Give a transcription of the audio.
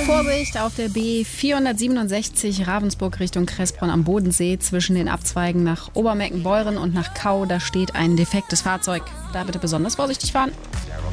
Vorsicht auf der B467 Ravensburg Richtung Kressbronn am Bodensee zwischen den Abzweigen nach Obermeckenbeuren und nach Kau. Da steht ein defektes Fahrzeug. Da bitte besonders vorsichtig fahren.